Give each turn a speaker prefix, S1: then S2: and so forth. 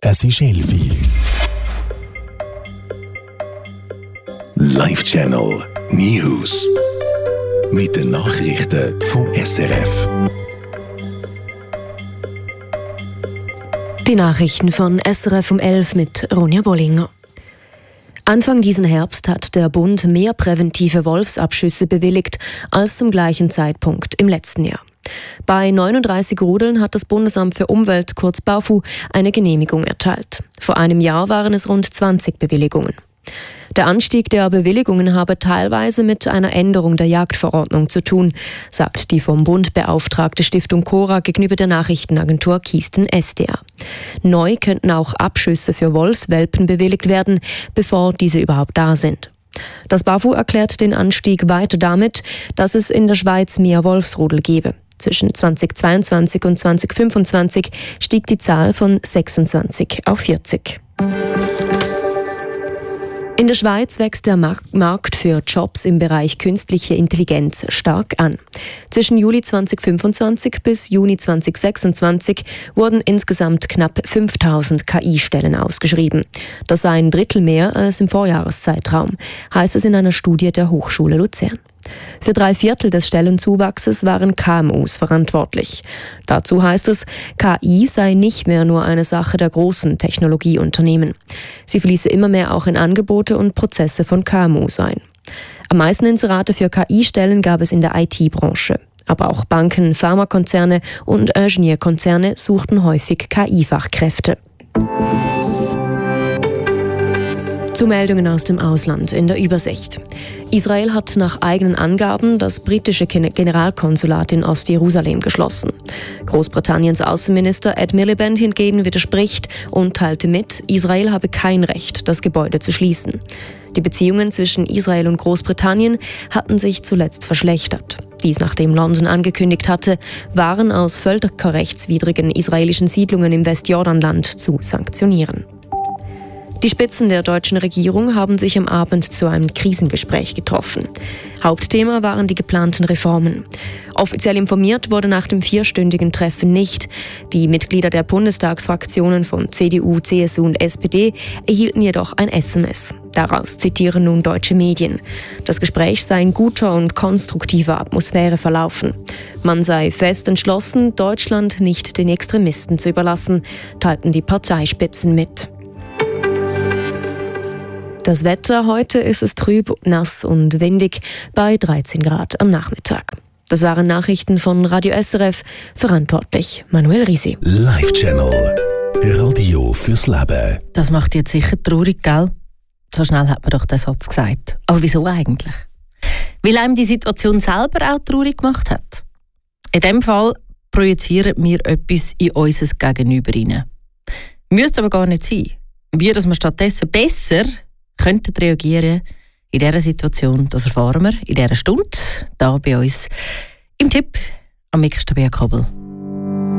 S1: Es ist 11 Uhr. Live Channel News. Mit den Nachrichten vom SRF.
S2: Die Nachrichten von SRF um 11 mit Ronja Bollinger. Anfang diesen Herbst hat der Bund mehr präventive Wolfsabschüsse bewilligt als zum gleichen Zeitpunkt im letzten Jahr. Bei 39 Rudeln hat das Bundesamt für Umwelt, kurz BAFU, eine Genehmigung erteilt. Vor einem Jahr waren es rund 20 Bewilligungen. Der Anstieg der Bewilligungen habe teilweise mit einer Änderung der Jagdverordnung zu tun, sagt die vom Bund beauftragte Stiftung Cora gegenüber der Nachrichtenagentur Kiesten-SDA. Neu könnten auch Abschüsse für Wolfswelpen bewilligt werden, bevor diese überhaupt da sind. Das BAFU erklärt den Anstieg weiter damit, dass es in der Schweiz mehr Wolfsrudel gebe. Zwischen 2022 und 2025 stieg die Zahl von 26 auf 40. In der Schweiz wächst der Markt für Jobs im Bereich künstliche Intelligenz stark an. Zwischen Juli 2025 bis Juni 2026 wurden insgesamt knapp 5000 KI-Stellen ausgeschrieben. Das sei ein Drittel mehr als im Vorjahreszeitraum, heißt es in einer Studie der Hochschule Luzern. Für 3/4 des Stellenzuwachses waren KMUs verantwortlich. Dazu heißt es, KI sei nicht mehr nur eine Sache der großen Technologieunternehmen. Sie fließe immer mehr auch in Angebote und Prozesse von KMUs ein. Am meisten Inserate für KI-Stellen gab es in der IT-Branche. Aber auch Banken, Pharmakonzerne und Ingenieurkonzerne suchten häufig KI-Fachkräfte. Zu Meldungen aus dem Ausland in der Übersicht. Israel hat nach eigenen Angaben das britische Generalkonsulat in Ostjerusalem geschlossen. Großbritanniens Außenminister Ed Miliband hingegen widerspricht und teilte mit, Israel habe kein Recht, das Gebäude zu schließen. Die Beziehungen zwischen Israel und Großbritannien hatten sich zuletzt verschlechtert. Dies nachdem London angekündigt hatte, Waren aus völkerrechtswidrigen israelischen Siedlungen im Westjordanland zu sanktionieren. Die Spitzen der deutschen Regierung haben sich am Abend zu einem Krisengespräch getroffen. Hauptthema waren die geplanten Reformen. Offiziell informiert wurde nach dem 4-stündigen Treffen nicht. Die Mitglieder der Bundestagsfraktionen von CDU, CSU und SPD erhielten jedoch ein SMS. Daraus zitieren nun deutsche Medien. Das Gespräch sei in guter und konstruktiver Atmosphäre verlaufen. Man sei fest entschlossen, Deutschland nicht den Extremisten zu überlassen, teilten die Parteispitzen mit. Das Wetter: heute ist es trüb, nass und windig bei 13 Grad am Nachmittag. Das waren Nachrichten von Radio SRF, verantwortlich Manuel Risi.
S1: Live Channel Radio fürs Leben.
S3: Das macht jetzt sicher traurig, gell? So schnell hat man doch den Satz gesagt. Aber wieso eigentlich? Weil einem die Situation selber auch traurig gemacht hat. In diesem Fall projizieren wir etwas in unser Gegenüber hinein. Müsste aber gar nicht sein. Wie dass wir stattdessen besser könnten reagieren in dieser Situation, das erfahren wir in dieser Stunde, hier bei uns im Tipp am Mikro Tabea Kabel.